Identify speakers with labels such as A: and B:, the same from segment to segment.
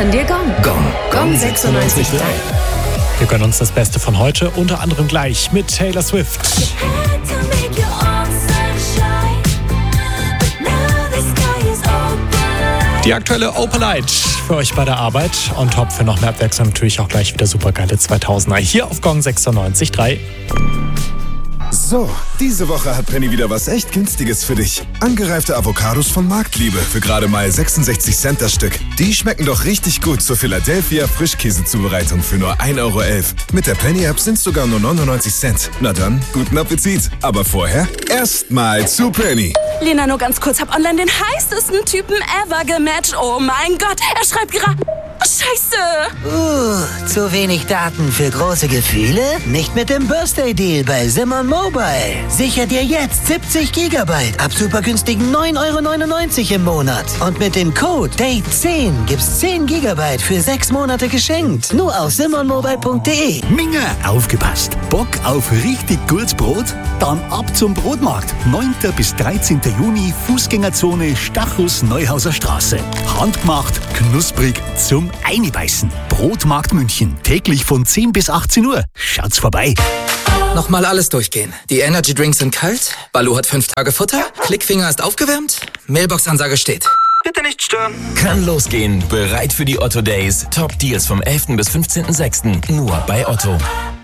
A: Gönn dir Gong.
B: Gong 96.3.
C: Wir gönnen uns das Beste von heute, unter anderem gleich mit Taylor Swift. Die aktuelle Opalite für euch bei der Arbeit. On top für noch mehr Abwechslung natürlich auch gleich wieder supergeile 2000er hier auf Gong 96.3.
D: So, diese Woche hat Penny wieder was echt Günstiges für dich. Angereifte Avocados von Marktliebe für gerade mal 66 Cent das Stück. Die schmecken doch richtig gut zur Philadelphia Frischkäsezubereitung für nur 1,11 Euro. Mit der Penny-App sind es sogar nur 99 Cent. Na dann, guten Appetit. Aber vorher erstmal zu Penny.
E: Lena, nur ganz kurz, hab online den heißesten Typen ever gematcht. Oh mein Gott, er schreibt gerade... Scheiße!
F: Zu wenig Daten für große Gefühle? Nicht mit dem Birthday-Deal bei Simon Mobile. Sicher dir jetzt 70 Gigabyte ab super günstigen 9,99 € im Monat. Und mit dem Code DATE10 gibt's 10 Gigabyte für 6 Monate geschenkt. Nur auf simonmobile.de.
G: Minga, aufgepasst! Bock auf richtig gutes Brot? Dann ab zum Brotmarkt. 9. bis 13. Juni, Fußgängerzone Stachus Neuhauser Straße. Handgemacht, knusprig, zum Einbeißen. Brotmarkt München. Täglich von 10 bis 18 Uhr. Schaut's vorbei.
H: Nochmal alles durchgehen. Die Energy Drinks sind kalt, Baloo hat 5 Tage Futter, Klickfinger ist aufgewärmt, Mailbox-Ansage steht. Bitte nicht stören.
B: Kann losgehen. Bereit für die Otto Days. Top Deals vom 11. bis 15.06. Nur bei Otto.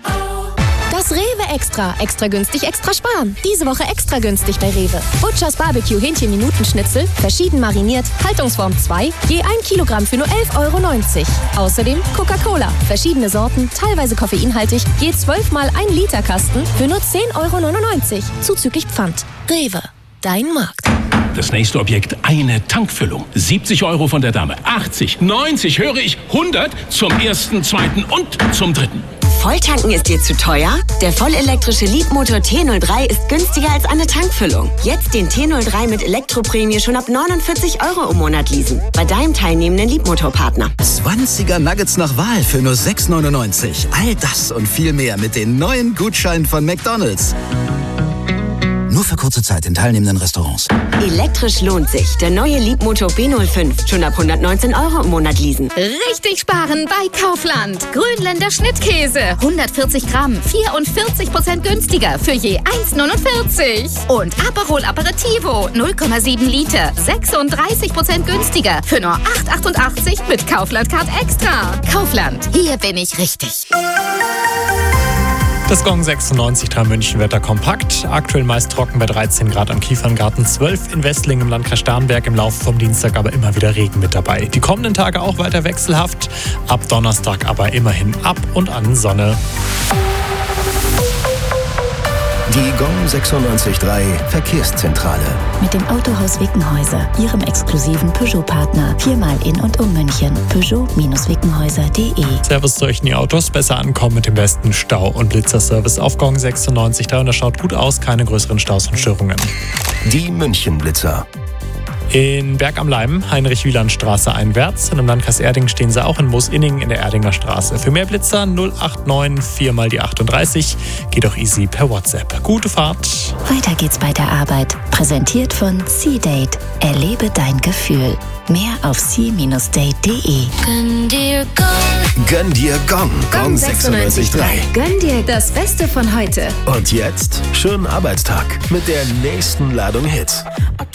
A: Das Rewe Extra. Extra günstig, extra sparen. Diese Woche extra günstig bei Rewe. Butchers Barbecue Hähnchen-Minutenschnitzel, verschieden mariniert, Haltungsform 2, je 1 Kilogramm für nur 11,90 €. Außerdem Coca-Cola, verschiedene Sorten, teilweise koffeinhaltig, je 12 mal 1 Liter Kasten für nur 10,99 €. Zuzüglich Pfand. Rewe. Dein Markt.
I: Das nächste Objekt, eine Tankfüllung. 70 € von der Dame. 80, 90, höre ich, 100 zum ersten, zweiten und zum dritten.
J: Volltanken ist dir zu teuer? Der vollelektrische Leapmotor T03 ist günstiger als eine Tankfüllung. Jetzt den T03 mit Elektroprämie schon ab 49 € im Monat leasen. Bei deinem teilnehmenden Leapmotor-Partner.
K: 20er Nuggets nach Wahl für nur 6,99 €. All das und viel mehr mit den neuen Gutscheinen von McDonald's. Nur für kurze Zeit in teilnehmenden Restaurants.
J: Elektrisch lohnt sich. Der neue Leapmotor B05. Schon ab 119 € im Monat leasen.
L: Richtig sparen bei Kaufland. Grünländer Schnittkäse. 140 Gramm. 44% günstiger für je 1,49 €. Und Aperol Aperitivo. 0,7 Liter. 36% günstiger für nur 8,88 € mit Kaufland Card Extra. Kaufland. Hier bin ich richtig.
C: Das Gong 96.3 München Wetter kompakt. Aktuell meist trocken bei 13 Grad am Kieferngarten, 12 in Westlingen im Landkreis Starnberg. Im Laufe vom Dienstag aber immer wieder Regen mit dabei. Die kommenden Tage auch weiter wechselhaft. Ab Donnerstag aber immerhin ab und an Sonne.
M: Die Gong 96.3 Verkehrszentrale.
N: Mit dem Autohaus Wickenhäuser, Ihrem exklusiven Peugeot-Partner. 4-mal in und um München. Peugeot-Wickenhäuser.de.
C: Servus zu euch in die Autos. Besser ankommen mit dem besten Stau- und Blitzerservice auf Gong 96.3. Und das schaut gut aus. Keine größeren Staus und Störungen.
M: Die München-Blitzer.
C: In Berg am Leim, Heinrich-Wieland-Straße einwärts. Und im Landkreis Erding stehen sie auch in Moos-Inning in der Erdinger Straße. Für mehr Blitzer 089 4 mal die 38. Geht auch easy per WhatsApp. Gute Fahrt.
N: Weiter geht's bei der Arbeit. Präsentiert von C-Date. Erlebe dein Gefühl. Mehr auf c-date.de.
A: Gönn dir Gong.
M: Gönn dir Gong. Gong 96.3.
A: Gönn dir das Beste von heute.
M: Und jetzt schönen Arbeitstag mit der nächsten Ladung Hits.